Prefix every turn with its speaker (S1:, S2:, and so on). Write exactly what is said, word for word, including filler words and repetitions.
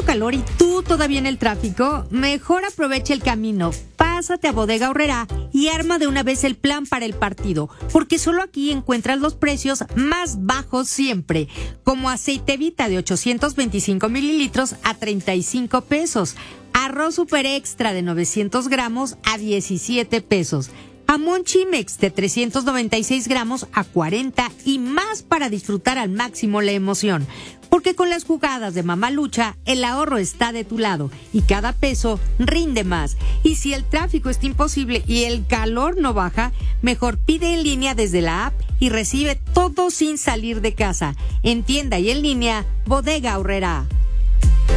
S1: calor y tú todavía en el tráfico, mejor aprovecha el camino. Pásate a Bodega Aurrerá y arma de una vez el plan para el partido, porque solo aquí encuentras los precios más bajos siempre, como aceite Vita de ochocientos veinticinco mililitros a treinta y cinco pesos, arroz super extra de novecientos gramos a diecisiete pesos, jamón Chimex de trescientos noventa y seis gramos a cuarenta y más para disfrutar al máximo la emoción. Porque con las jugadas de Mamalucha, el ahorro está de tu lado y cada peso rinde más. Y si el tráfico está imposible y el calor no baja, mejor pide en línea desde la app y recibe todo sin salir de casa. En tienda y en línea, Bodega Aurrerá.